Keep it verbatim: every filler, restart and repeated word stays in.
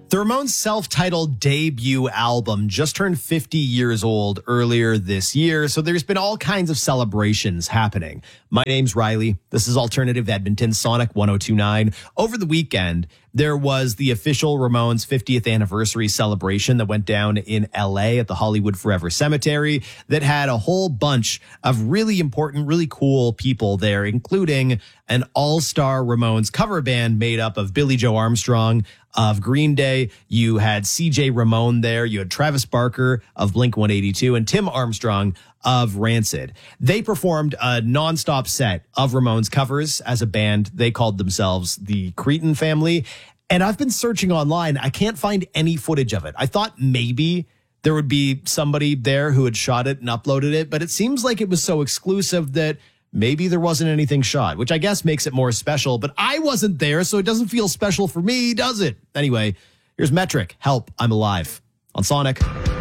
The Ramones' self-titled debut album just turned fifty years old earlier this year, so there's been all kinds of celebrations happening. My name's Riley. This is Alternative Edmonton, Sonic one oh two point nine. Over the weekend, there was the official Ramones fiftieth anniversary celebration that went down in L A at the Hollywood Forever Cemetery that had a whole bunch of really important, really cool people there, including an all-star Ramones cover band made up of Billy Joe Armstrong of Green Day. You had C J Ramone there. You had Travis Barker of Blink one eighty-two and Tim Armstrong of Rancid. They performed a nonstop set of Ramones covers as a band. They called themselves the Cretin Family. And I've been searching online. I can't find any footage of it. I thought maybe there would be somebody there who had shot it and uploaded it, but it seems like it was so exclusive that maybe there wasn't anything shot, which I guess makes it more special, but I wasn't there, so it doesn't feel special for me, does it? Anyway, here's Metric. Help, I'm Alive on Sonic.